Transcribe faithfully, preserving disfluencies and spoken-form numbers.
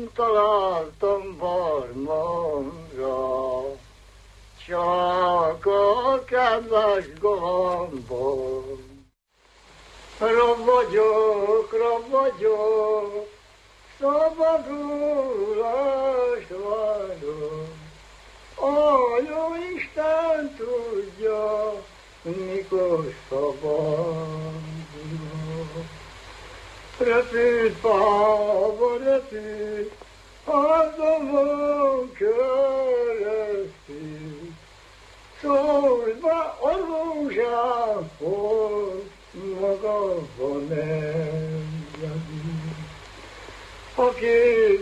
nem találtam barmomra, csak a kedves galambom. Rab vagyok, rab vagyok, szabadulás vagyok. A jó Isten tudja, mikor szabadulok. Repült páva, repült, azon körre,